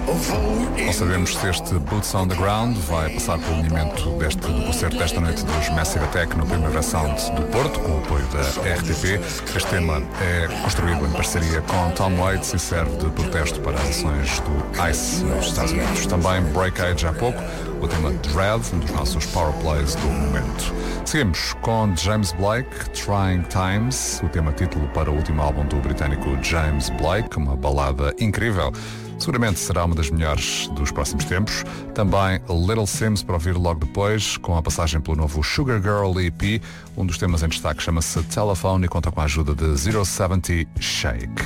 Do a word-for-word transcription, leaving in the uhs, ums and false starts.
Não sabemos se este Boots on the Ground vai passar pelo alinhamento deste, do concerto desta noite dos Massive Attack no Primavera Sound do Porto, com o apoio da R T P. Este tema é construído em parceria com Tom Waits e serve de protesto para as ações do ICE nos Estados Unidos. Também Break Age há pouco, o tema Dread, um dos nossos power plays do momento. Seguimos com James Blake, Trying Times, o tema título para o último álbum do britânico James Blake, uma balada incrível. Seguramente será uma das melhores dos próximos tempos. Também Little Sims para ouvir logo depois, com a passagem pelo novo Sugar Girl E P. Um dos temas em destaque chama-se Telephone e conta com a ajuda de zero setenta Shake.